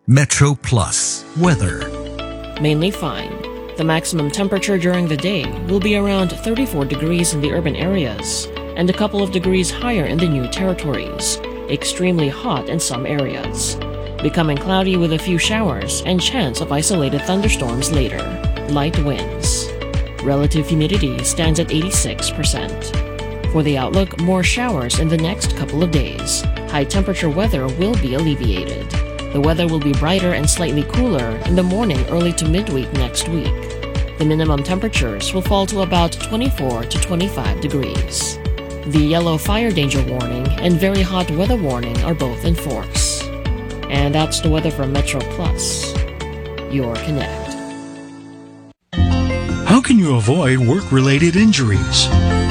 Metro Plus weather. Mainly fine. The maximum temperature during the day will be around 34 degrees in the urban areas and a couple of degrees higher in the new territories. Extremely hot in some areas. Becoming cloudy with a few showers and chance of isolated thunderstorms later. Light winds. Relative humidity stands at 86%. For the outlook, more showers in the next couple of days. High temperature weather will be alleviated. The weather will be brighter and slightly cooler in the morning early to midweek next week. The minimum temperatures will fall to about 24 to 25 degrees. The yellow fire danger warning and very hot weather warning are both in force. And that's the weather from Metro Plus, your Connect. How can you avoid work-related injuries?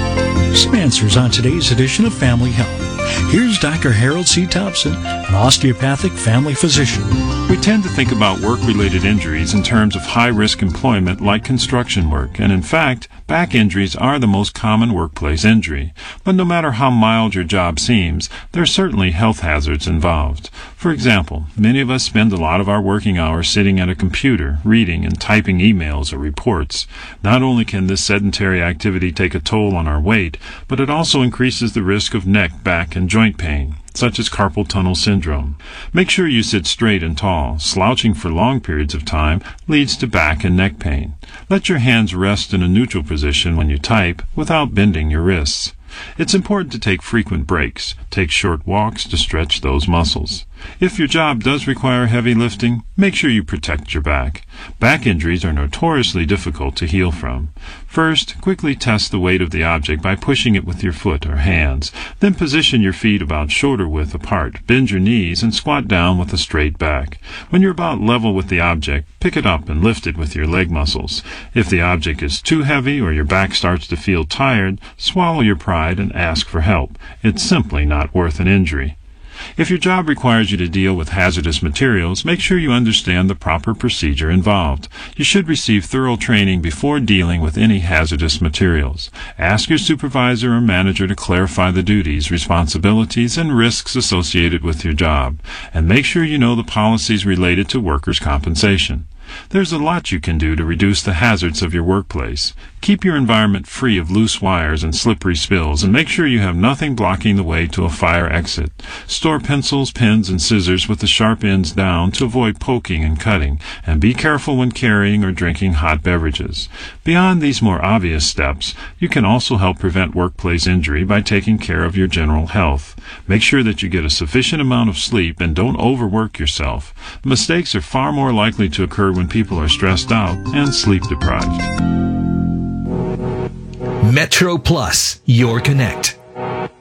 Some answers on today's edition of Family Health. Here's Dr. Harold C. Thompson, an osteopathic family physician. We tend to think about work-related injuries in terms of high-risk employment like construction work, and in fact, back injuries are the most common workplace injury. But no matter how mild your job seems, there are certainly health hazards involved. For example, many of us spend a lot of our working hours sitting at a computer, reading and typing emails or reports. Not only can this sedentary activity take a toll on our weight, but it also increases the risk of neck, back, and joint pain, such as carpal tunnel syndrome. Make sure you sit straight and tall. Slouching for long periods of time leads to back and neck pain. Let your hands rest in a neutral position when you type without bending your wrists. It's important to take frequent breaks. Take short walks to stretch those muscles. If your job does require heavy lifting, make sure you protect your back. Back injuries are notoriously difficult to heal from. First, quickly test the weight of the object by pushing it with your foot or hands. Then position your feet about shoulder width apart, bend your knees, and squat down with a straight back. When you're about level with the object, pick it up and lift it with your leg muscles. If the object is too heavy or your back starts to feel tired, swallow your pride and ask for help. It's simply not worth an injury. If your job requires you to deal with hazardous materials, make sure you understand the proper procedure involved. You should receive thorough training before dealing with any hazardous materials. Ask your supervisor or manager to clarify the duties, responsibilities, and risks associated with your job. And make sure you know the policies related to workers' compensation. There's a lot you can do to reduce the hazards of your workplace. Keep your environment free of loose wires and slippery spills, and make sure you have nothing blocking the way to a fire exit. Store pencils, pens, and scissors with the sharp ends down to avoid poking and cutting, and be careful when carrying or drinking hot beverages. Beyond these more obvious steps, you can also help prevent workplace injury by taking care of your general health. Make sure that you get a sufficient amount of sleep and don't overwork yourself. Mistakes are far more likely to occur when people are stressed out and sleep deprived. Metro Plus, your Connect.